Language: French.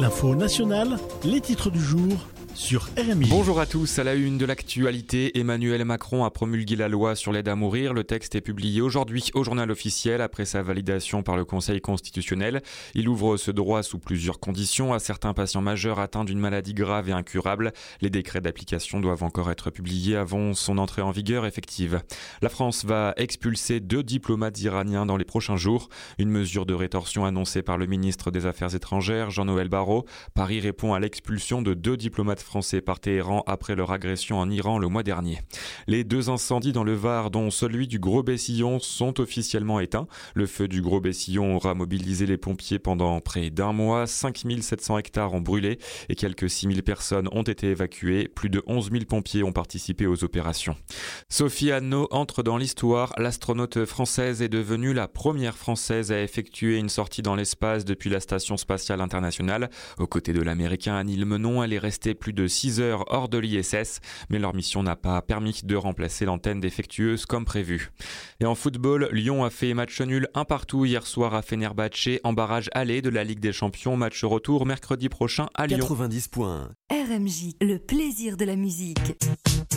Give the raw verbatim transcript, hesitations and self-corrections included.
L'info nationale, les titres du jour sur R M I. Bonjour à tous, à la une de l'actualité, Emmanuel Macron a promulgué la loi sur l'aide à mourir. Le texte est publié aujourd'hui au journal officiel après sa validation par le Conseil constitutionnel. Il ouvre ce droit sous plusieurs conditions à certains patients majeurs atteints d'une maladie grave et incurable. Les décrets d'application doivent encore être publiés avant son entrée en vigueur effective. La France va expulser deux diplomates iraniens dans les prochains jours. Une mesure de rétorsion annoncée par le ministre des Affaires étrangères, Jean-Noël Barrot. Paris répond à l'expulsion de deux diplomates français par Téhéran après leur agression en Iran le mois dernier. Les deux incendies dans le Var, dont celui du Gros-Bessillon, sont officiellement éteints. Le feu du Gros-Bessillon aura mobilisé les pompiers pendant près d'un mois. cinq mille sept cents hectares ont brûlé et quelques six mille personnes ont été évacuées. Plus de onze mille pompiers ont participé aux opérations. Sophie Anneau entre dans l'histoire. L'astronaute française est devenue la première française à effectuer une sortie dans l'espace depuis la Station spatiale internationale. Aux côtés de l'américain Anil Menon, elle est restée plus de six heures hors de l'I S S, mais leur mission n'a pas permis de remplacer l'antenne défectueuse comme prévu. Et en football, Lyon a fait match nul un partout hier soir à Fenerbahçe en barrage aller de la Ligue des Champions. Match retour mercredi prochain à Lyon. quatre-vingt-dix points. R M J, le plaisir de la musique.